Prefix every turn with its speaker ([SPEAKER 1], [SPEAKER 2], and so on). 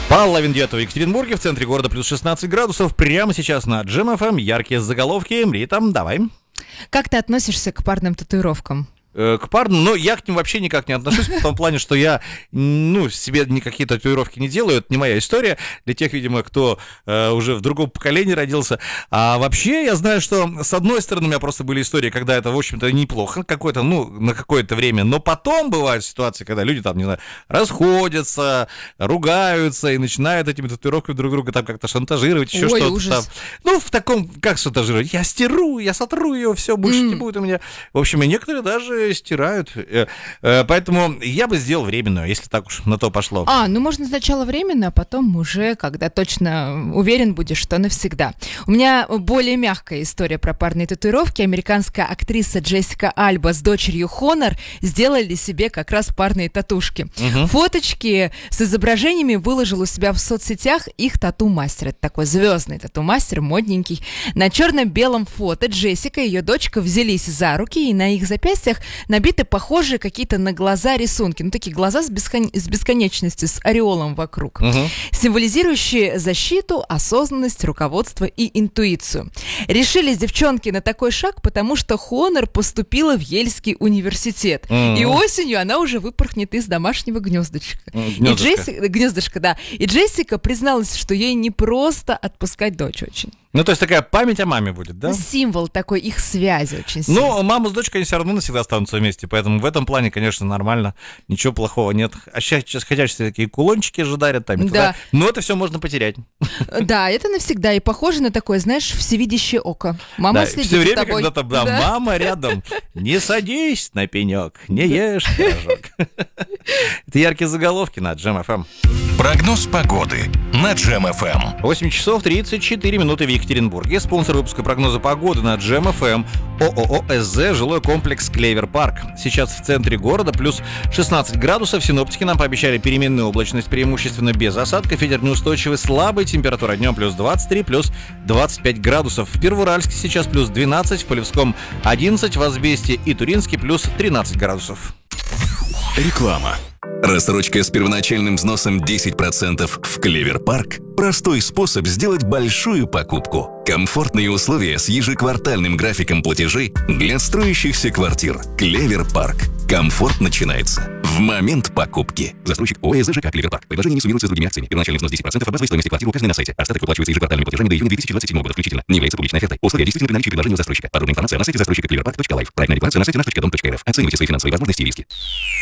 [SPEAKER 1] Половина девятого в Екатеринбурге, в центре города плюс 16 градусов. Прямо сейчас на Джем ФМ яркие заголовки. Рита, давай.
[SPEAKER 2] Как ты относишься к парным татуировкам?
[SPEAKER 1] К парным, но я к ним вообще никак не отношусь, в том плане, что я, себе никакие татуировки не делаю, это не моя история, для тех, видимо, кто уже в другом поколении родился. А вообще, я знаю, что, с одной стороны, у меня просто были истории, когда это, в общем-то, неплохо, на какое-то время, но потом бывают ситуации, когда люди, там, не знаю, расходятся, ругаются и начинают этими татуировками друг друга там как-то шантажировать, еще что-то
[SPEAKER 2] ужас.
[SPEAKER 1] там. В таком, как шантажировать? Я стиру, я сотру ее, все, больше не будет у меня. В общем, и некоторые даже стирают. Поэтому я бы сделал временную, если так уж на то пошло.
[SPEAKER 2] Можно сначала временно, а потом уже, когда точно уверен будешь, что навсегда. У меня более мягкая история про парные татуировки. Американская актриса Джессика Альба с дочерью Хонор сделали себе как раз парные татушки. Фоточки с изображениями выложил у себя в соцсетях их тату-мастер. Это такой звездный тату-мастер, модненький. На черно-белом фото Джессика и ее дочка взялись за руки, и на их запястьях набиты похожие какие-то на глаза рисунки. Такие глаза с бесконечностью, с ореолом вокруг. Символизирующие защиту, осознанность, руководство и интуицию. Решились девчонки на такой шаг, потому что Хонор поступила в Ельский университет. И осенью она уже выпорхнет из домашнего гнездышка. Гнездышко, да. И Джессика призналась, что ей не просто отпускать дочь очень.
[SPEAKER 1] То есть такая память о маме будет, да?
[SPEAKER 2] Символ такой их связи очень сильный.
[SPEAKER 1] Но мама с дочкой, они все равно навсегда останутся вместе, поэтому в этом плане, конечно, нормально, ничего плохого нет. А сейчас хотя такие кулончики же дарят там,
[SPEAKER 2] да.
[SPEAKER 1] Но это все можно потерять.
[SPEAKER 2] Да, это навсегда, и похоже на такое, знаешь, всевидящее око. Мама следит
[SPEAKER 1] все время,
[SPEAKER 2] за тобой.
[SPEAKER 1] когда там, мама рядом, не садись на пенек, не ешь пирожок. Это яркие заголовки на Джем ФМ.
[SPEAKER 3] Прогноз погоды на Джем ФМ.
[SPEAKER 1] 8 часов 34 минуты в Екатеринбурге. Спонсор выпуска прогноза погоды на Джем ФМ ООО СЗ жилой комплекс Клевер Парк. Сейчас в центре города плюс 16 градусов. Синоптики нам пообещали переменную облачность, преимущественно без осадков. Ветер неустойчивый, слабый. Температура днем плюс 23, плюс 25 градусов. В Первоуральске сейчас плюс 12, в Полевском 11, в Азбесте и Туринске плюс 13 градусов.
[SPEAKER 3] Реклама. Рассрочка с первоначальным взносом 10% в Клевер Парк – простой способ сделать большую покупку. Комфортные условия с ежеквартальным графиком платежей для строящихся квартир. Клевер Парк. Комфорт начинается в момент покупки. Застройщик ООО СЖК Клевер Парк. Предложение не суммируется с другими акциями. Первоначальный взнос 10% от базовой стоимости квартиры указанной на сайте. Остаток выплачивается ежеквартальными платежами до июня 2027 года включительно. Не является публичной офертой. Условия действительно при наличии предложения у застройщика. Подробная информация на сайте застройщика cleverpark.life. Проектная декларация на сайте наш.дом.рф. Оценивайте свои финансовые возможности и риски.